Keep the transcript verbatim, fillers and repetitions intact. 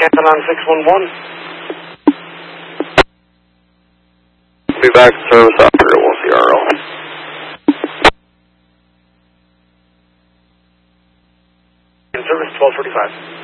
Canton on six one one. Be back to service operator one C R L. In service twelve thirty-five.